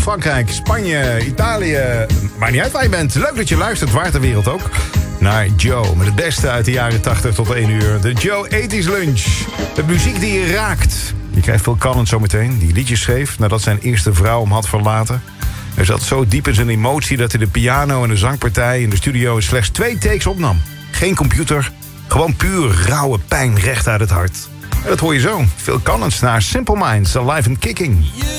Frankrijk, Spanje, Italië. Maakt niet uit waar je bent. Leuk dat je luistert, waar ter wereld ook. Naar Joe, met het beste uit de jaren 80 tot 1 uur. De Joe 80's Lunch. De muziek die je raakt. Je krijgt Phil Collins zometeen, die liedjes schreef nadat zijn eerste vrouw hem had verlaten. Hij zat zo diep in zijn emotie dat hij de piano en de zangpartij in de studio in slechts 2 takes opnam. Geen computer, gewoon puur rauwe pijn recht uit het hart. En dat hoor je zo. Phil Collins naar Simple Minds, Alive and Kicking.